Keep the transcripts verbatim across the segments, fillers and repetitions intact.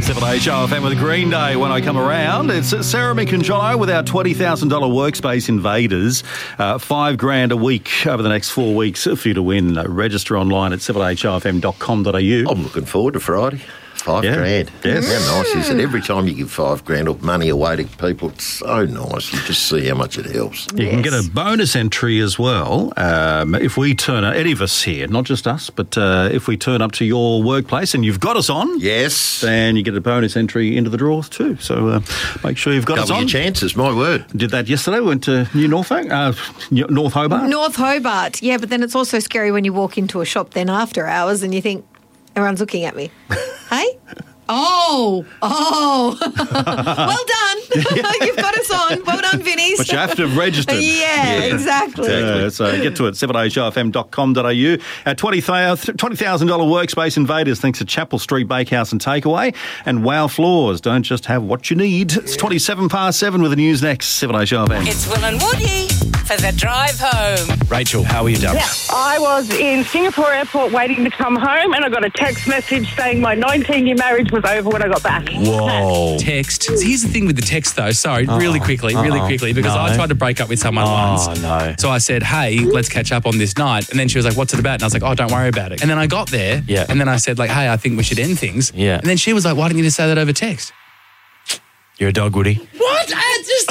seven H O F M with Green Day when I come around. It's Sarah Mick and Jono with our twenty thousand dollars Workspace Invaders. Uh, five grand a week over the next four weeks for you to win. Uh, register online at seven H O F M dot com dot a u. I'm looking forward to Friday. Five yeah. grand. Yes. How nice is it? Every time you give five grand of money away to people, it's so nice. You just see how much it helps. You Yes. can get a bonus entry as well. Um, if we turn up, any of us here, not just us, but uh, if we turn up to your workplace and you've got us on, Yes. then you get a bonus entry into the draws too. So uh, make sure you've got Double us on. your chances, my word. Did that yesterday. We went to New Norfolk, uh, North Hobart. North Hobart, yeah, but then it's also scary when you walk into a shop then after hours and you think, everyone's looking at me. Hey? Oh, oh. Well done. You've got us on. Well done, Vinny. But you have to have registered. Yeah, Yeah, exactly. exactly. Uh, so get to it, seven H O F M dot com dot a u. Our twenty thousand dollars Workspace Invaders thanks to Chapel Street Bakehouse and Takeaway. And Wow Floors, don't just have what you need. It's twenty-seven past seven with the news next, seven H O F M. It's Will and Woody for the drive home. Rachel, how are you done? Yeah, I was in Singapore airport waiting to come home and I got a text message saying my nineteen-year marriage was over when I got back. Whoa. Text. Here's the thing with the text, though. Sorry, really quickly, really uh-oh. quickly, because No. I tried to break up with someone Oh, once. no. So I said, hey, let's catch up on this night. And then she was like, what's it about? And I was like, oh, don't worry about it. And then I got there. Yeah. And then I said, like, hey, I think we should end things. Yeah. And then she was like, why didn't you just say that over text? You're a dog, Woody. What? I just...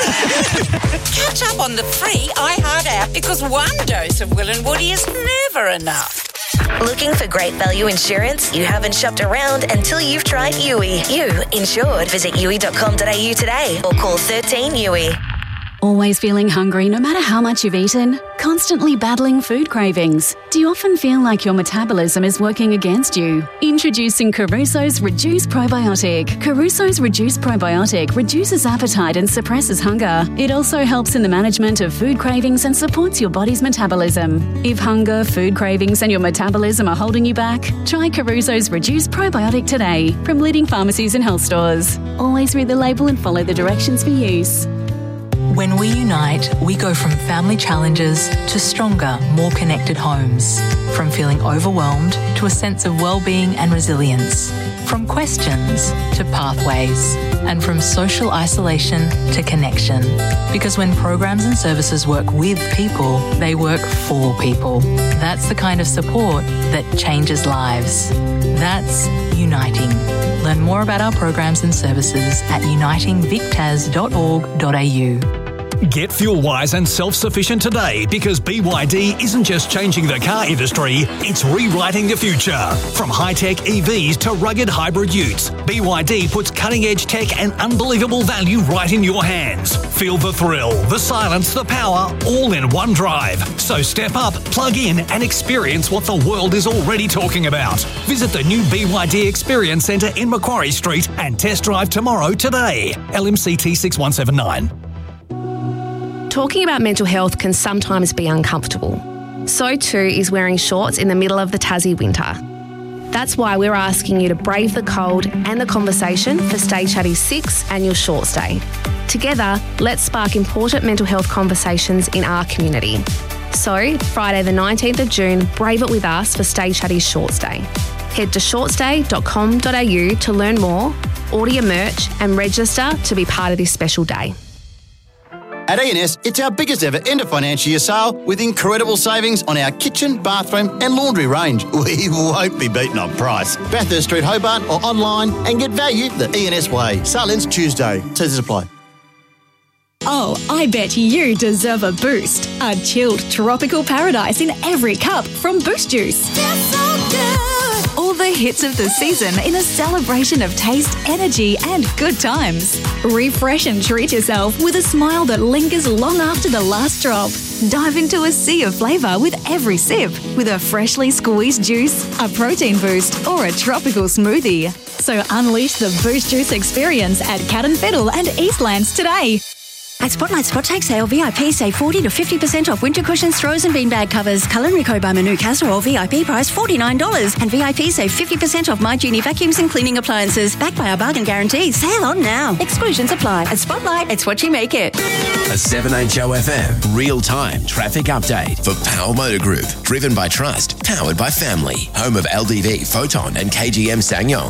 Catch up on the free iHeart app because one dose of Will and Woody is never enough. Looking for great value insurance? You haven't shopped around until you've tried U I. You insured. Visit U I dot com dot a u today or call thirteen U I. Always feeling hungry no matter how much you've eaten? Constantly battling food cravings? Do you often feel like your metabolism is working against you? Introducing Caruso's Reduce Probiotic. Caruso's Reduce Probiotic reduces appetite and suppresses hunger. It also helps in the management of food cravings and supports your body's metabolism. If hunger, food cravings and your metabolism are holding you back, try Caruso's Reduce Probiotic today from leading pharmacies and health stores. Always read the label and follow the directions for use. When we unite, we go from family challenges to stronger, more connected homes. From feeling overwhelmed to a sense of well-being and resilience. From questions to pathways. And from social isolation to connection. Because when programs and services work with people, they work for people. That's the kind of support that changes lives. That's Uniting. Learn more about our programs and services at uniting vic tas dot org dot a u. Get fuel-wise and self-sufficient today because B Y D isn't just changing the car industry, it's rewriting the future. From high-tech E Vs to rugged hybrid utes, B Y D puts cutting-edge tech and unbelievable value right in your hands. Feel the thrill, the silence, the power, all in one drive. So step up, plug in and experience what the world is already talking about. Visit the new B Y D Experience Centre in Macquarie Street and test drive tomorrow today. L M C T six one seven nine. Talking about mental health can sometimes be uncomfortable. So too is wearing shorts in the middle of the Tassie winter. That's why we're asking you to brave the cold and the conversation for Stay Chatty's sixth annual Shorts Day. Together, let's spark important mental health conversations in our community. So, Friday the nineteenth of June, brave it with us for Stay Chatty's Shorts Day. Head to shorts day dot com dot a u to learn more, order your merch and register to be part of this special day. At E and S, it's our biggest ever end of financial year sale with incredible savings on our kitchen, bathroom and laundry range. We won't be beaten on price. Bathurst Street, Hobart or online and get value the E and S way. Sale ends Tuesday. Terms apply. Oh, I bet you deserve a boost. A chilled tropical paradise in every cup from Boost Juice. All the hits of the season in a celebration of taste, energy and good times. Refresh and treat yourself with a smile that lingers long after the last drop. Dive into a sea of flavour with every sip with a freshly squeezed juice, a protein boost or a tropical smoothie. So unleash the Boost Juice experience at Cat and Fiddle and Eastlands today. At Spotlight Spot Take Sale, V I P save forty to fifty percent off winter cushions, throws and beanbag covers. Culinary Co by Manu Castor or V I P price forty-nine dollars. And V I P save fifty percent off My Genie vacuums and cleaning appliances. Backed by our bargain guarantee. Sale on now. Exclusions apply. At Spotlight, it's what you make it. A seven H O F M real-time traffic update for Powell Motor Group. Driven by trust, powered by family. Home of L D V, Photon and K G M Ssangyong.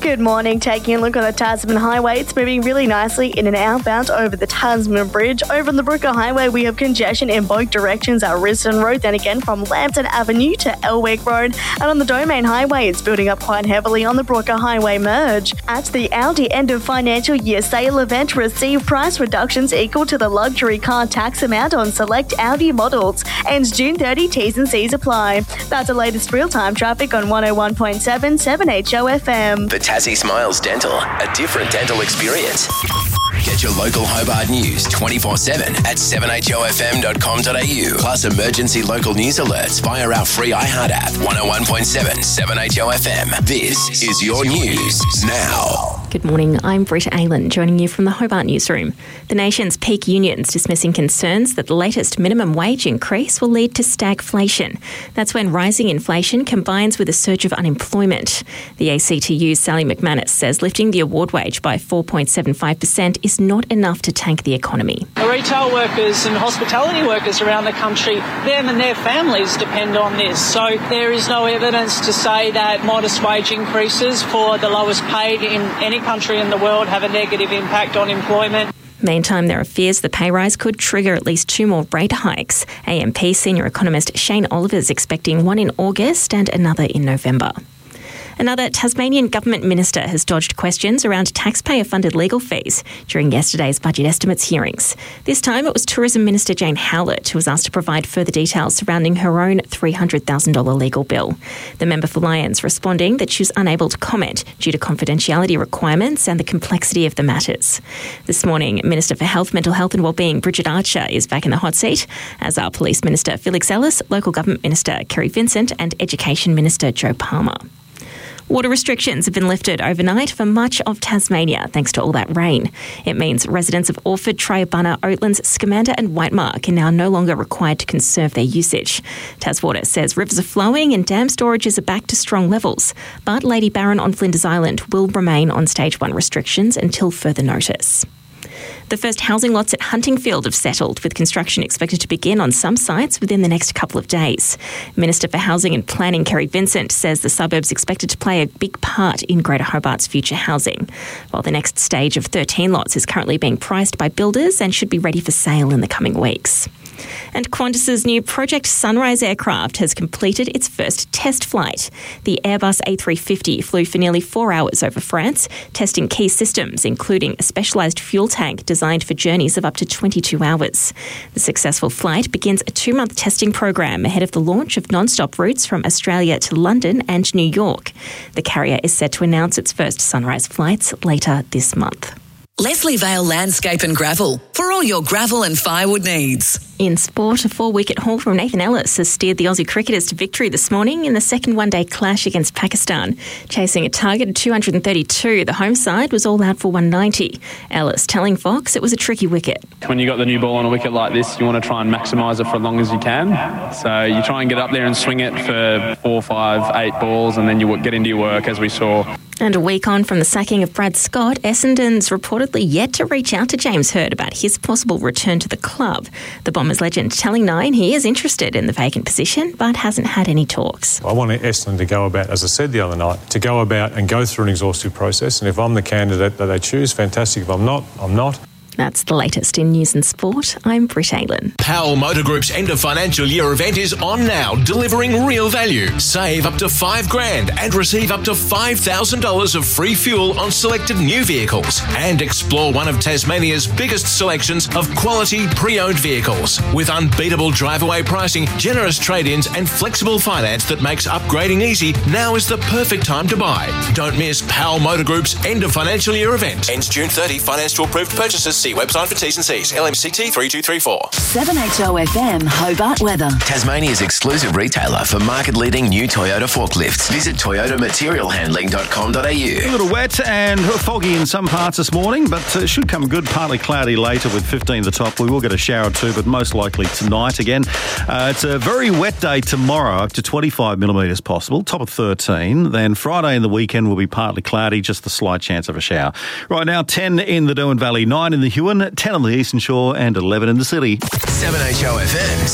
Good morning. Taking a look on the Tasman Highway, it's moving really nicely in and outbound over the Tasman Bridge. Over on the Brooker Highway, we have congestion in both directions at Risdon Road, then again from Lambton Avenue to Elwick Road. And on the Domain Highway, it's building up quite heavily on the Brooker Highway merge. At the Audi end of financial year sale event, receive price reductions equal to the luxury car tax amount on select Audi models. Ends June thirtieth, T's and C's apply. That's the latest real-time traffic on one oh one point seven seven H O F M. The Tassie Smiles Dental, a different dental experience. Get your local Hobart news twenty-four seven at seven H O F M dot com dot a u. Plus emergency local news alerts via our free iHeart app, one oh one point seven seven H O F M. This is your news now. Good morning, I'm Britta Aylan, joining you from the Hobart Newsroom. The nation's peak unions dismissing concerns that the latest minimum wage increase will lead to stagflation. That's when rising inflation combines with a surge of unemployment. The A C T U's Sally McManus says lifting the award wage by four point seven five percent is not enough to tank the economy. The retail workers and hospitality workers around the country, them and their families depend on this. So there is no evidence to say that modest wage increases for the lowest paid in any country in the world have a negative impact on employment. Meantime, there are fears the pay rise could trigger at least two more rate hikes. A M P senior economist Shane Oliver is expecting one in August and another in November. Another Tasmanian government minister has dodged questions around taxpayer-funded legal fees during yesterday's budget estimates hearings. This time it was Tourism Minister Jane Howlett who was asked to provide further details surrounding her own three hundred thousand dollars legal bill. The member for Lyons responding that she was unable to comment due to confidentiality requirements and the complexity of the matters. This morning, Minister for Health, Mental Health and Wellbeing Bridget Archer is back in the hot seat, as are Police Minister Felix Ellis, Local Government Minister Kerry Vincent and Education Minister Joe Palmer. Water restrictions have been lifted overnight for much of Tasmania thanks to all that rain. It means residents of Orford, Triabunna, Oatlands, Scamander and Whitemark are now no longer required to conserve their usage. Taswater says rivers are flowing and dam storages are back to strong levels, but Lady Barron on Flinders Island will remain on stage one restrictions until further notice. The first housing lots at Huntingfield have settled, with construction expected to begin on some sites within the next couple of days. Minister for Housing and Planning Kerry Vincent says the suburb's expected to play a big part in Greater Hobart's future housing, while the next stage of thirteen lots is currently being priced by builders and should be ready for sale in the coming weeks. And Qantas's new Project Sunrise aircraft has completed its first test flight. The Airbus A three fifty flew for nearly four hours over France, testing key systems, including a specialised fuel tank designed for journeys of up to twenty-two hours. The successful flight begins a two-month testing program ahead of the launch of non-stop routes from Australia to London and New York. The carrier is set to announce its first Sunrise flights later this month. Leslie Vale Landscape and Gravel for all your gravel and firewood needs. In sport, a four-wicket haul from Nathan Ellis has steered the Aussie cricketers to victory this morning in the second one-day clash against Pakistan. Chasing a target of two hundred thirty-two, the home side was all out for one ninety. Ellis telling Fox it was a tricky wicket. When you got the new ball on a wicket like this, you want to try and maximise it for as long as you can. So you try and get up there and swing it for four, five, eight balls, and then you get into your work, as we saw. And a week on from the sacking of Brad Scott, Essendon's reportedly yet to reach out to James Hird about his possible return to the club. The Bombers legend telling Nine he is interested in the vacant position, but hasn't had any talks. I want Essendon to go about, as I said the other night, to go about and go through an exhaustive process. And if I'm the candidate that they choose, fantastic. If I'm not, I'm not. That's the latest in news and sport. I'm Britt Aylan. Powell Motor Group's end of financial year event is on now, delivering real value. Save up to five grand and receive up to five thousand dollars of free fuel on selected new vehicles. And explore one of Tasmania's biggest selections of quality pre-owned vehicles. With unbeatable drive-away pricing, generous trade-ins and flexible finance that makes upgrading easy, now is the perfect time to buy. Don't miss Powell Motor Group's end of financial year event. Ends June thirtieth. Financial approved purchases. See website for T's and C's. L M C T three two three four. seven H O F M Hobart weather. Tasmania's exclusive retailer for market-leading new Toyota forklifts. Visit toyota material handling dot com dot a u. A little wet and foggy in some parts this morning, but uh, should come good. Partly cloudy later with fifteen the top. We will get a shower too, but most likely tonight again. Uh, it's a very wet day tomorrow, up to twenty-five millimetres possible, top of thirteen. Then Friday and the weekend will be partly cloudy, just a slight chance of a shower. Right now, ten in the Derwent Valley, nine in the Huon, ten on the Eastern Shore and eleven in the city. seven H O F M's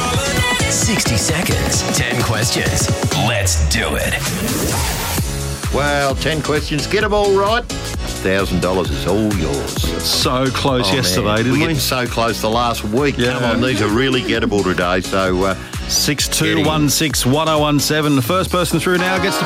sixty seconds, ten questions. Let's do it. Well, ten questions. Get them all right. one thousand dollars is all yours. So close Oh, yesterday, man. didn't we? We're getting so close the last week. Yeah. Come on, these are really gettable today. So uh, six two one six one oh one seven. The first person through now gets to